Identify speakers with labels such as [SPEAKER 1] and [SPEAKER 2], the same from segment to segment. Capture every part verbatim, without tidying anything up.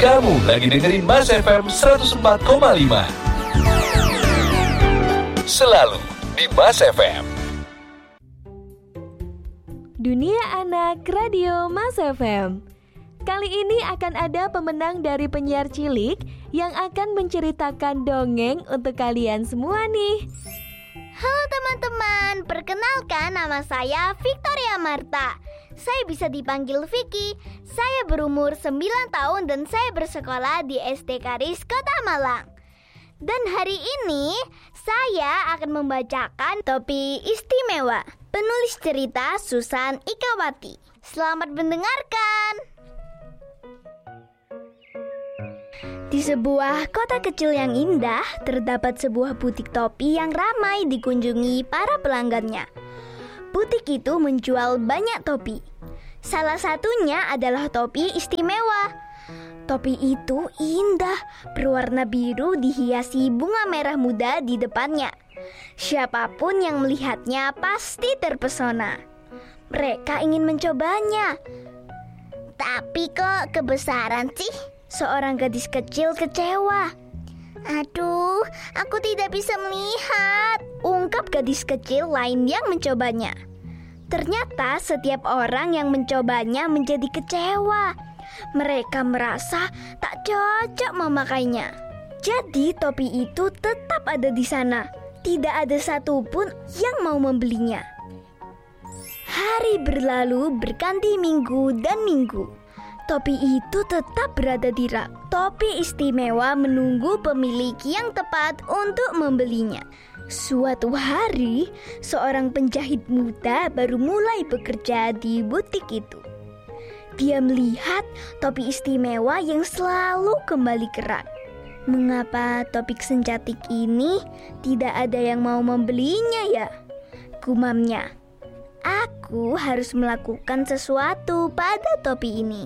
[SPEAKER 1] Kamu lagi dengerin Mas F M seratus empat koma lima. Selalu di Mas F M.
[SPEAKER 2] Dunia Anak Radio Mas F M. Kali ini akan ada pemenang dari penyiar cilik yang akan menceritakan dongeng untuk kalian semua nih.
[SPEAKER 3] Halo teman-teman, perkenalkan nama saya Victoria Marta. Saya bisa dipanggil Vicky. Saya berumur sembilan tahun dan saya bersekolah di S D Karis Kota Malang. Dan hari ini saya akan membacakan Topi Istimewa, penulis cerita Susan Ikawati. Selamat mendengarkan. Di sebuah kota kecil yang indah, terdapat sebuah butik topi yang ramai dikunjungi para pelanggannya. Butik itu menjual banyak topi. Salah satunya adalah topi istimewa. Topi itu indah, berwarna biru dihiasi bunga merah muda di depannya. Siapapun yang melihatnya pasti terpesona. Mereka ingin mencobanya. Tapi kok kebesaran sih? Seorang gadis kecil kecewa. Aduh, aku tidak bisa melihat, ungkap gadis kecil lain yang mencobanya. Ternyata setiap orang yang mencobanya menjadi kecewa. Mereka merasa tak cocok memakainya. Jadi topi itu tetap ada di sana. Tidak ada satupun yang mau membelinya. Hari berlalu berganti minggu dan minggu. Topi itu tetap berada di rak. Topi istimewa menunggu pemilik yang tepat untuk membelinya. Suatu hari, seorang penjahit muda baru mulai bekerja di butik itu. Dia melihat topi istimewa yang selalu kembali ke rak. Mengapa topi senjatik ini tidak ada yang mau membelinya ya? Gumamnya. Aku harus melakukan sesuatu pada topi ini.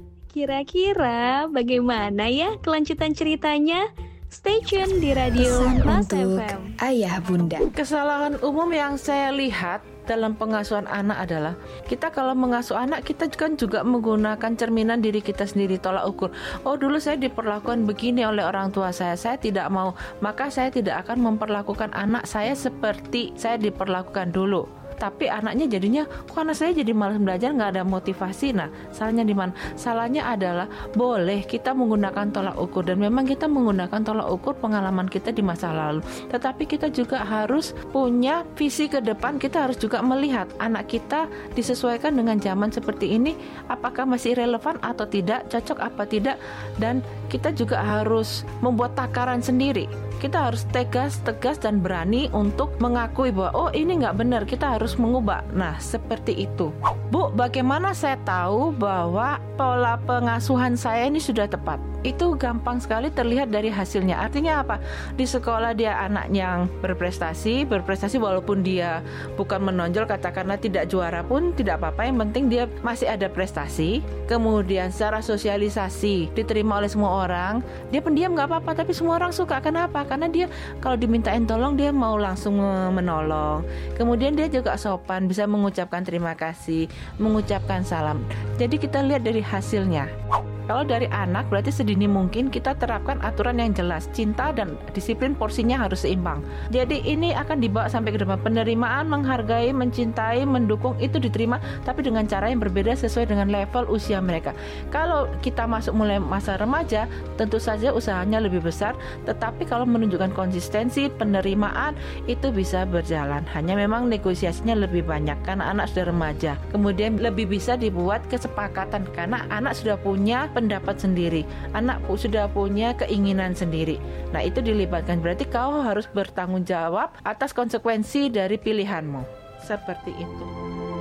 [SPEAKER 2] Kira-kira bagaimana ya kelanjutan ceritanya? Stay tune di radio Mas F M.
[SPEAKER 4] Ayah bunda.
[SPEAKER 5] Kesalahan umum yang saya lihat dalam pengasuhan anak adalah kita kalau mengasuh anak, kita kan juga menggunakan cerminan diri kita sendiri, tolak ukur. Oh, dulu saya diperlakukan begini oleh orang tua saya, saya tidak mau, maka saya tidak akan memperlakukan anak saya seperti saya diperlakukan dulu. Tapi anaknya jadinya, kok anak saya jadi malas belajar, nggak ada motivasi. Nah, salahnya di mana? Salahnya adalah boleh kita menggunakan tolak ukur, dan memang kita menggunakan tolak ukur pengalaman kita di masa lalu. Tetapi kita juga harus punya visi ke depan. Kita harus juga melihat anak kita disesuaikan dengan zaman seperti ini, apakah masih relevan atau tidak, cocok apa tidak. Dan kita juga harus membuat takaran sendiri. Kita harus tegas, tegas dan berani untuk mengakui bahwa oh ini nggak benar, kita harus mengubah. Nah, seperti itu. Bu, bagaimana saya tahu bahwa pola pengasuhan saya ini sudah tepat? Itu gampang sekali terlihat dari hasilnya. Artinya apa? Di sekolah dia anak yang berprestasi, berprestasi walaupun dia bukan menonjol, katakanlah tidak juara pun tidak apa-apa, yang penting dia masih ada prestasi. Kemudian secara sosialisasi diterima oleh semua orang, dia pendiam nggak apa-apa, tapi semua orang suka. Kenapa? Karena dia kalau dimintain tolong dia mau langsung menolong. Kemudian dia juga sopan, bisa mengucapkan terima kasih, mengucapkan salam. Jadi kita lihat dari hasilnya. Kalau dari anak berarti sedini mungkin kita terapkan aturan yang jelas, cinta dan disiplin porsinya harus seimbang. Jadi ini akan dibawa sampai ke depan. Penerimaan, menghargai, mencintai, mendukung itu diterima, tapi dengan cara yang berbeda sesuai dengan level usia mereka. Kalau kita masuk mulai masa remaja, tentu saja usahanya lebih besar, tetapi kalau menunjukkan konsistensi, penerimaan itu bisa berjalan. Hanya memang negosiasinya lebih banyak karena anak sudah remaja. Kemudian lebih bisa dibuat kesepakatan karena anak sudah punya pendapat sendiri, anak sudah punya keinginan sendiri. Nah, itu dilibatkan, berarti kau harus bertanggung jawab atas konsekuensi dari pilihanmu. Seperti itu.